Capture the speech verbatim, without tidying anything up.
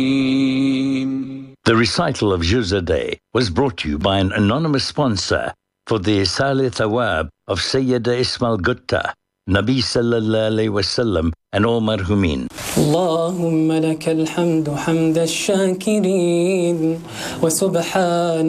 The recital of Juz a Day was brought to you by an anonymous sponsor for the Isal Thawab of Sayyida Ismail Gutta, Nabi Sallallahu Alaihi Wasallam and all marhumin. اللهم لك الحمد حمد الشاكرين وسبحان